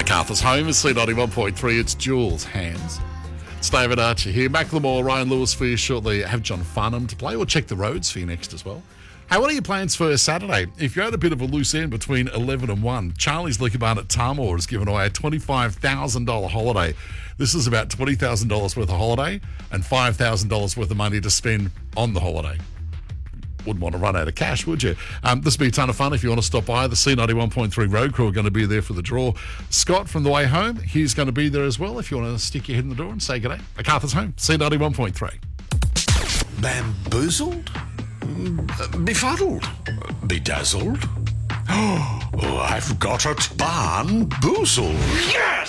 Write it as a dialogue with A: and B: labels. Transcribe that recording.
A: MacArthur's home is C91.3. It's Jules Hands. It's David Archer here. Macklemore, Ryan Lewis for you shortly. Have John Farnham to play. We'll check the roads for you next as well. Hey, what are your plans for Saturday? If you're at a bit of a loose end between 11 and 1, Charlie's Liquor Barn at Tamor has given away a $25,000 holiday. This is about $20,000 worth of holiday and $5,000 worth of money to spend on the holiday. Wouldn't want to run out of cash, would you? This will be a ton of fun if you want to stop by. The C91.3 road crew are going to be there for the draw. Scott from the way home, he's going to be there as well if you want to stick your head in the door and say g'day. MacArthur's home, C91.3.
B: Bamboozled? Befuddled? Bedazzled? Oh, I've got it. Barn-boozled. Yes!